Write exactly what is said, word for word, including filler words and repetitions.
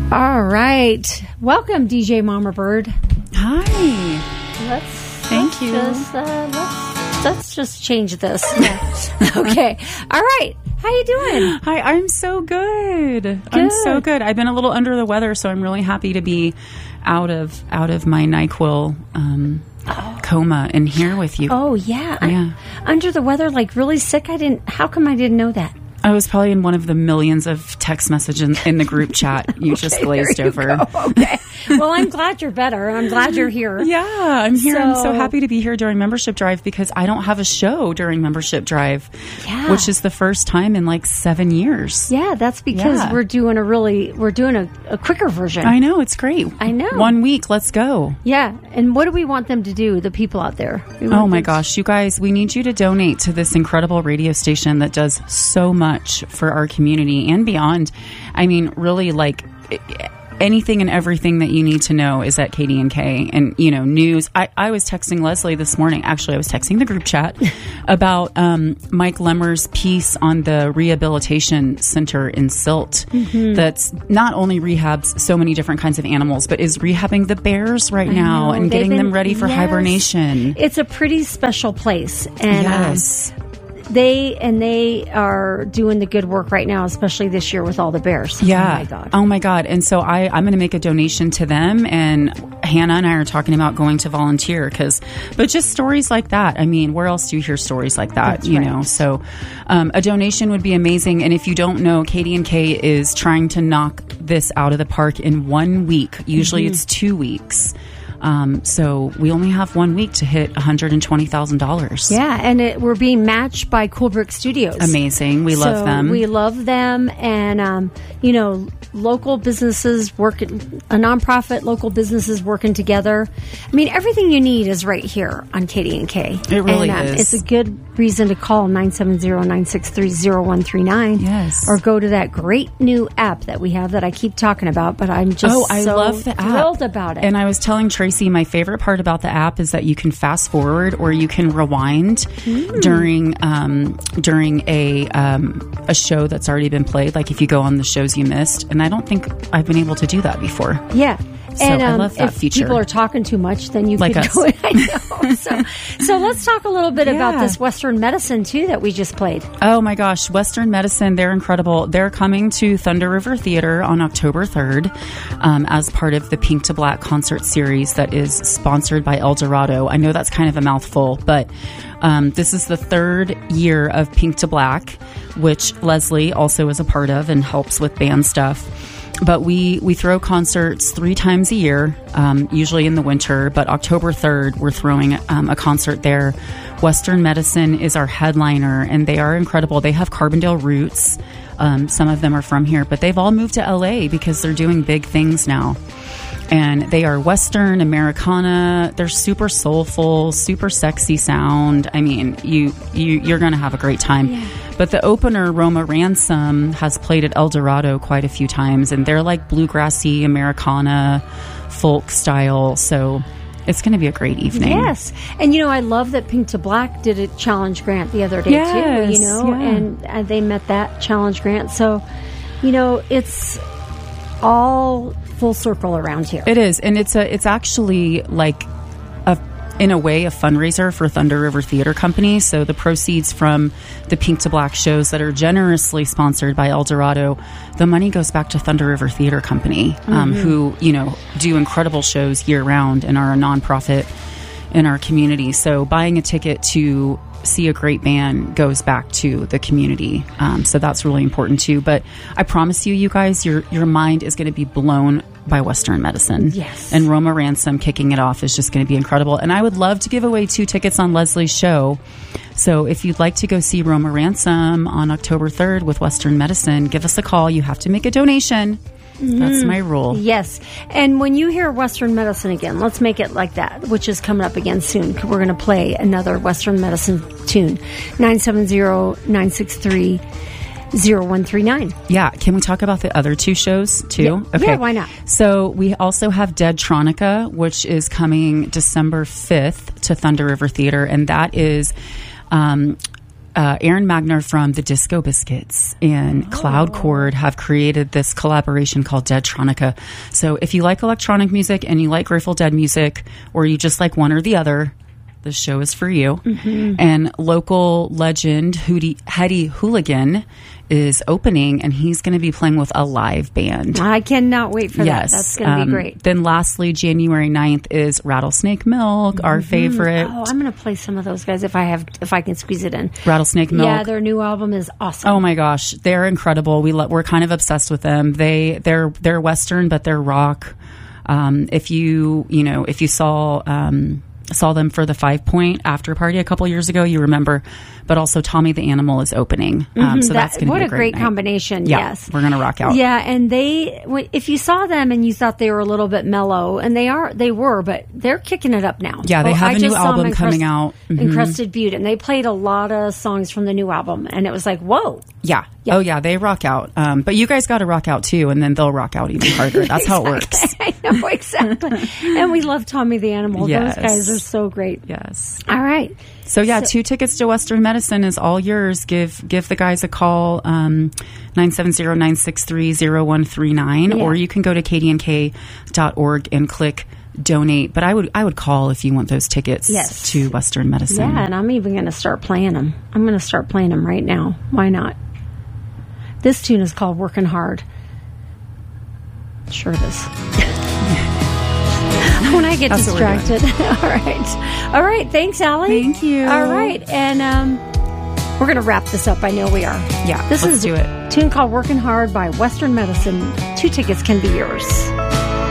All right. Welcome, D J Mama Bird. Hi. Let's Thank let's you. Just, uh, let's, let's just change this. Okay. All right. How you doing? Hi, I'm so good. good. I'm so good. I've been a little under the weather, so I'm really happy to be out of out of my NyQuil um, oh. coma and here with you. Oh, yeah. Yeah. I, under the weather, like really sick? I didn't. How come I didn't know that? I was probably in one of the millions of text messages in the group chat. You okay, just glazed over. Go. Okay. Well, I'm glad you're better. I'm glad you're here. Yeah, I'm here. So, I'm so happy to be here during Membership Drive because I don't have a show during Membership Drive, yeah. which is the first time in like seven years. Yeah, that's because yeah. we're doing a really, we're doing a, a quicker version. I know. It's great. I know. One week. Let's go. Yeah. And what do we want them to do, the people out there? Oh my gosh, you guys, we need you to donate to this incredible radio station that does so much for our community and beyond. I mean, really, like anything and everything that you need to know is at K D N K. And, you know, news. I, I was texting Leslie this morning. Actually, I was texting the group chat about um, Mike Lemmer's piece on the rehabilitation center in Silt mm-hmm. that's not only rehabs so many different kinds of animals, but is rehabbing the bears right I now know. and They've getting been, them ready for yes. hibernation. It's a pretty special place. And, yes. Um, They and they are doing the good work right now, especially this year with all the bears. Yeah. Oh my God. Oh my God. And so I, I'm going to make a donation to them. And Hannah and I are talking about going to volunteer because, but just stories like that. I mean, where else do you hear stories like that? That's you right. know, so um, a donation would be amazing. And if you don't know, K D N K is trying to knock this out of the park in one week. Usually mm-hmm. it's two weeks. Um, so we only have one week to hit one hundred twenty thousand dollars. Yeah, and it, we're being matched by Cool Brick Studios. Amazing. We so love them. We love them. And, um, you know, local businesses working, a nonprofit, local businesses working together. I mean, everything you need is right here on K D N K. It really and, uh, is. It's a good reason to call nine seven zero, nine six three, zero one three nine. Yes. Or go to that great new app that we have that I keep talking about, but I'm just oh, I so love the thrilled app. about it. And I was telling Tracy, my favorite part about the app is that you can fast forward or you can rewind mm. during um, during a um, a show that's already been played. Like if you go on the shows you missed, and I don't think I've been able to do that before. Yeah. So and um, I love that if feature. people are talking too much, then you like could us. go. I know. So, so let's talk a little bit yeah. about this Western Medicine too that we just played. Oh my gosh, Western Medicine! They're incredible. They're coming to Thunder River Theater on October third um, as part of the Pink to Black concert series that is sponsored by El Dorado. I know that's kind of a mouthful, but um, this is the third year of Pink to Black, which Leslie also is a part of and helps with band stuff. But we, we throw concerts three times a year, um, usually in the winter. But October third, we're throwing um, a concert there. Western Medicine is our headliner, and they are incredible. They have Carbondale roots. Um, some of them are from here, but they've all moved to L A because they're doing big things now. And they are Western, Americana. They're super soulful, super sexy sound. I mean, you, you, you're going to have a great time. Yeah. But the opener, Roma Ransom, has played at El Dorado quite a few times. And they're like bluegrassy, Americana, folk style. So it's going to be a great evening. Yes. And, you know, I love that Pink to Black did a challenge grant the other day, yes, too, you know, yeah. and uh, they met that challenge grant. So, you know, it's all full circle around here. It is. And it's a, it's actually like a, in a way, a fundraiser for Thunder River Theater Company. So the proceeds from the Pink to Black shows that are generously sponsored by El Dorado, the money goes back to Thunder River Theater Company, um, mm-hmm. who, you know, do incredible shows year round and are a nonprofit in our community. So buying a ticket to see a great band goes back to the community. Um, so that's really important too. But I promise you, you guys, your your mind is going to be blown by Western Medicine. Yes. And Roma Ransom kicking it off is just going to be incredible. And I would love to give away two tickets on Leslie's show. So if you'd like to go see Roma Ransom on October third with Western Medicine, give us a call. You have to make a donation. Mm-hmm. That's my rule. Yes. And when you hear Western Medicine again, let's make it like that, which is coming up again soon. We're going to play another Western Medicine tune. nine seven zero, nine six three, zero one three nine. Yeah. Can we talk about the other two shows too? Yeah. Okay. Yeah, why not? So we also have Dead Tronica, which is coming December fifth to Thunder River Theater. And that is... Um, uh, Aaron Magner from the Disco Biscuits and oh. Cloud Chord have created this collaboration called Deadtronica. So if you like electronic music and you like Grateful Dead music, or you just like one or the other, the show is for you. Mm-hmm. And local legend Hootie, Hetty Hooligan is opening, and he's going to be playing with a live band. I cannot wait for yes. that. That's going to um, be great. Then lastly, January ninth is Rattlesnake Milk, mm-hmm. our favorite. Oh, I'm going to play some of those guys if I have, if I can squeeze it in. Rattlesnake Milk. Yeah, their new album is awesome. Oh my gosh, they're incredible. We lo- we're kind of obsessed with them. They they're they're Western, but they're rock. Um, if you you know if you saw. Um, saw them for the Five Point after party a couple years ago, you remember, but also Tommy the Animal is opening. Um, mm-hmm, so that, that's going to be a great, great night. combination. Yeah, yes. We're going to rock out. Yeah. And they, if you saw them and you thought they were a little bit mellow, and they are, they were, but they're kicking it up now. Yeah. They oh, have I a new album Encrust- coming out. Mm-hmm. Encrusted Butte. And they played a lot of songs from the new album. And it was like, whoa. Yeah. yeah. Oh yeah. They rock out. Um, but you guys got to rock out too. And then they'll rock out even harder. That's exactly. how it works. I know, exactly. And we love Tommy the Animal. Yes. Those guys are so great. Yes. All right. So yeah, so, two tickets to Western Medicine is all yours. Give give the guys a call, um, nine seven zero, nine six three, zero one three nine, yeah. or you can go to k d n k dot org and click donate. But I would I would call if you want those tickets yes. to Western Medicine. Yeah, and I'm even going to start playing them. I'm going to start playing them right now. Why not? This tune is called Working Hard. Sure it is. When I get That's distracted. All right. All right. Thanks, Allie. Thank you. All right. And um, we're going to wrap this up. I know we are. Yeah. This let's is do it. a tune called Working Hard by Western Medicine. Two tickets can be yours.